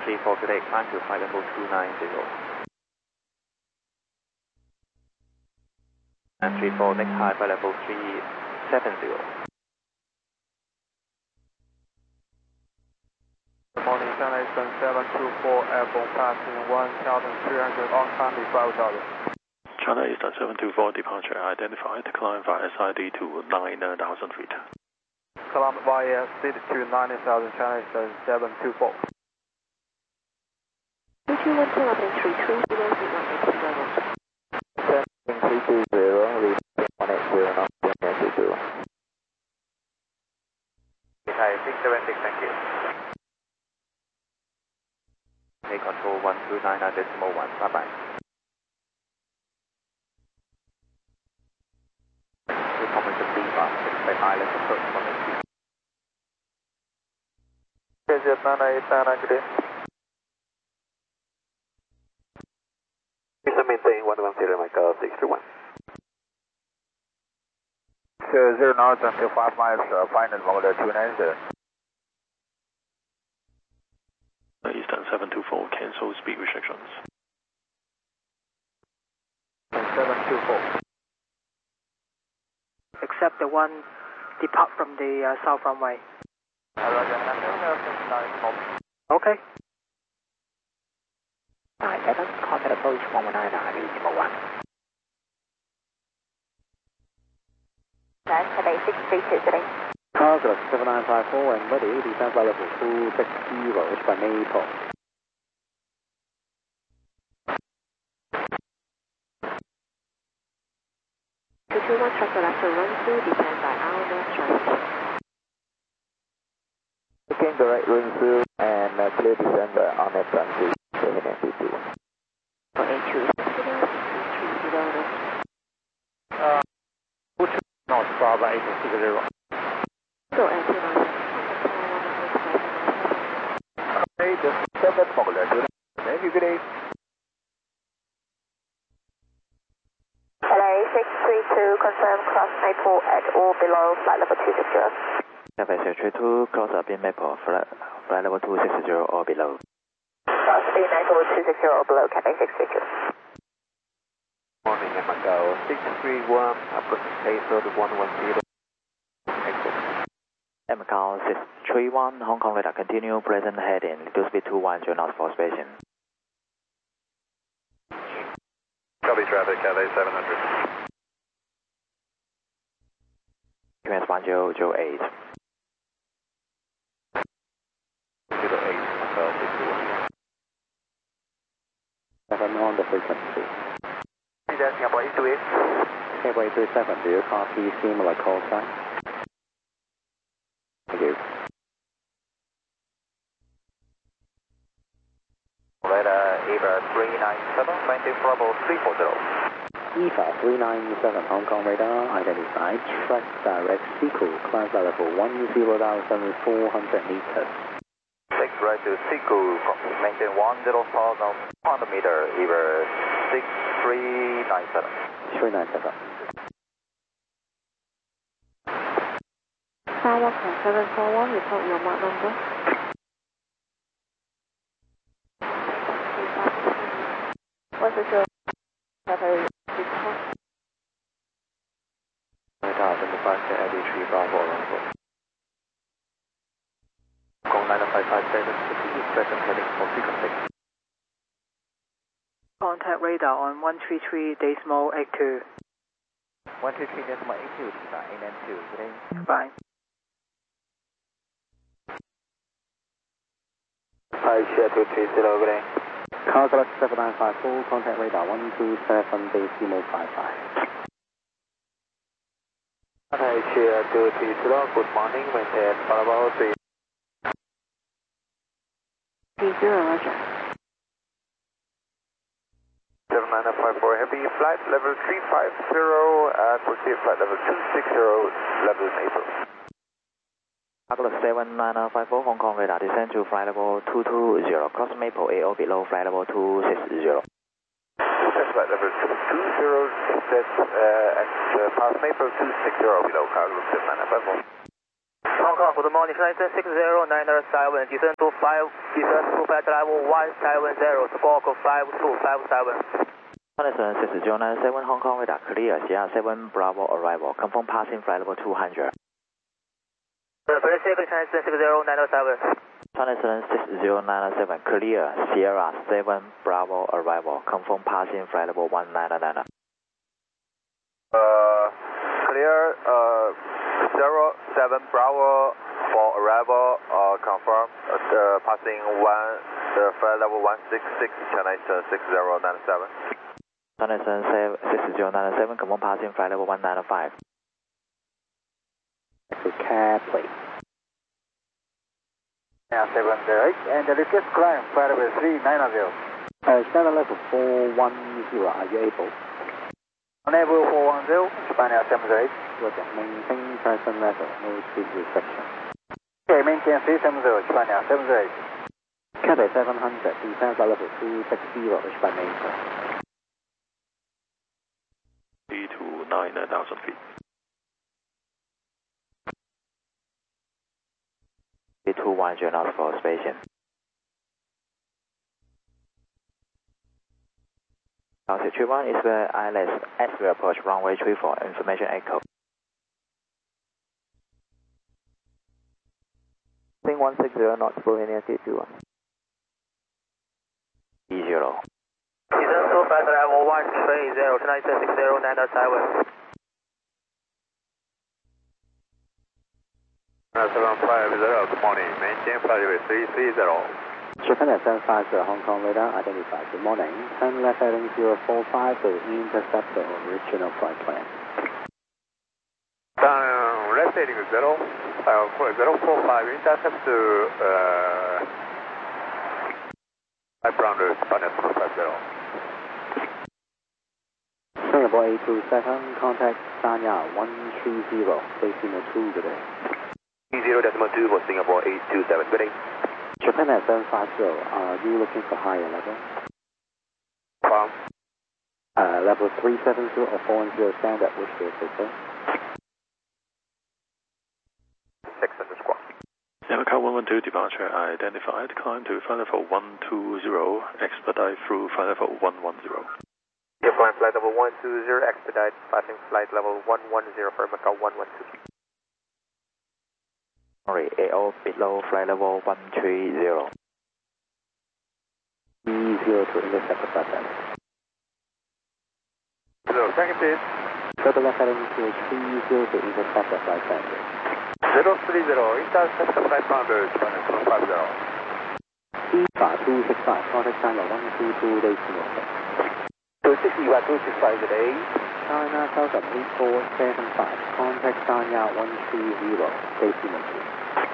34, good day, climb to flight level 290. And 34, next high flight level 370. Good morning, China Eastern 724, airborne passing 1,300 on time, 12,000. China Eastern 724, departure identified, climb via SID to 9,000 feet. Climb via SID to 90,000, China Eastern 724. 221 320, 180 knots, 22. Hi, 676, thank you. Take control 1299.1, bye bye. Recommend the B-bar, expect island approach 182. Good day. Please maintain 110, Michael 631. 0 knots until 5 miles, final Mongolia 290. Eastern 724, cancel speed restrictions. 724. Except the one depart from the south runway. Okay. Alright, Evan, contact approach 119, reasonable 1. Quebec 632 today. Cargo 7954 and ready, descent by level 260 by Maple. Traffic run through, descend by our north traffic. Looking direct run through and clear descent on net run through. For A2, 330. North Bravo 860. Go A2 Okay, just 7 Mongolia 290. Thank you, good day. LA 632, confirm cross Maple at or below flight level 260. Cathay 632, cross up in Maple, flight level 260 or below. Cross B Maple 260 or below, Cathay 632. Morning, Macau 631, approach Payload 110. Exit. Macau 631, Hong Kong radar continue, present heading, little speed 210 knots for station. Copy traffic, Cathay 700. QS 1008. 08, Macau 631. 7 on the frequency. Singapore 828. Singapore 827, do you copy similar call sign? Thank you. Radar EVA 397, maintain Bravo 340. EVA 397, Hong Kong radar, identified, track direct Sequel, climb level 10,400 meters. Take right to Siku, maintain 10,000 meter, EVA 6397. 397. Skywalker 741, report your mark number. What's the show? Cathay 612. Radar identified KID 3 Bravo Romeo. Hong Kong 9557, present heading for frequency. Contact radar on 133 decimal 82. 123 decimal 82, AN2, good day. Bye. Hi, Share 230, good day. Cargo 7954, contact radar 127 decimal 55. Hi, Share 230, good morning, maintain Bravo 3. 30, roger. 7954 Heavy, flight level 350, and proceed flight level 260, level Maple. Cargo 7954, Hong Kong radar descend to flight level 220, cross Maple AO below flight level 260. Descend flight level 220, descend and pass Maple 260 below, Cargo 7954. Hong Kong, good morning, China 6097, descend to 5 level 170, squawk 5257. China 6097, Hong Kong radar clear, Sierra 7 Bravo arrival, confirm passing flight level 200. Very second, China 6097. China 6097, clear, Sierra 7 Bravo arrival, confirm passing flight level 199. Clear, 07 Bravo for arrival, confirm, passing flight level 166, China 6097. China 6097, confirm passing flight level 195. To carefully. Yeah, 708, and the request climb, flight level 390. Standard level 410, are you able? Unable 410, Japan Air 708. Roger, maintain present level, no speed restriction. Okay, maintain 370, Japan Air 708. Cathay 700, descend flight level 260, Japan Air. to 9,000 feet. A210 knots for station. Altitude 1 is the ILS as we approach runway 34, information echo. Thing 160 knots, Bohemia K21. E0. Descend to flight level 130, tonight 6097. 750, good morning, maintain flight level 330. Japan Air 750, Hong Kong radar identified. Good morning. Turn left heading 045 to intercept the original flight plan. Turn left heading 045, intercept ground Japan Air 750. Singapore 827, contact Sanya 130, decimal 2 today. 30.2 for Singapore 827, good day. Japan Air 750, are you looking for higher level? From? Level 370 or 410 standard, which do you prefer? 600 squawk. Yamaha 112 departure identified, climb to flight level 120, expedite through flight level 110. You're flying flight level 120, expedite, passing flight level 110 for Macau 112. Sorry, AO below flight level 130. E0 to intercept the flight plan. Hello, second please. Go to left heading to 30 to intercept the flight plan. 030, intercept the flight plan, Japan Air 750. EVA 265, contact Sanya 122, decimal 6. 260, 265 today. China Southern 8475, contact Sanya 130, decimal 2.